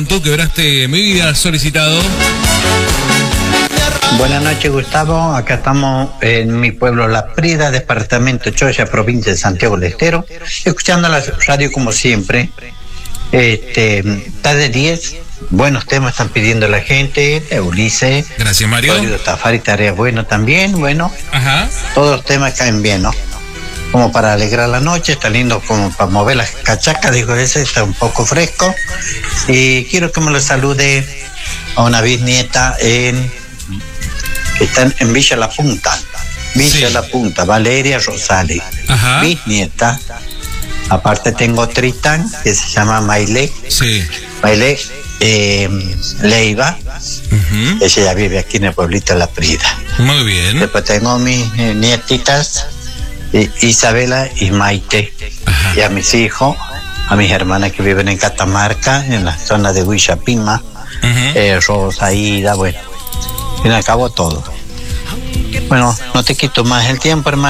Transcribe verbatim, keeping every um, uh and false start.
Tú quebraste mi vida, solicitado. Buenas noches, Gustavo. Acá estamos en mi pueblo La Prida, departamento Choya, provincia de Santiago del Estero, escuchando la radio como siempre. Este, está de diez. Buenos temas están pidiendo la gente. Ulises. Gracias, Mario. Mario Tafari, tarea bueno también. Bueno, Ajá. todos los temas caen bien, ¿no? Como para alegrar la noche, está lindo como para mover las cachacas, digo, ese está un poco fresco. Y quiero que me lo salude a una bisnieta en que está en Villa La Punta. Villa sí. La Punta, Valeria Rosales. Ajá. Bisnieta. Aparte tengo Tritán, que se llama Maile. Sí. Maile eh, Leiva. Uh-huh. Ella ya vive aquí en el pueblito de La Prida. Muy bien. Después tengo mis eh, nietitas, Isabela y Maite. Ajá. Y a mis hijos, a mis hermanas que viven en Catamarca, en la zona de Huillapima, uh-huh. eh, Rosa, Ida, bueno, y acabo todo. Bueno, no te quito más el tiempo, hermano.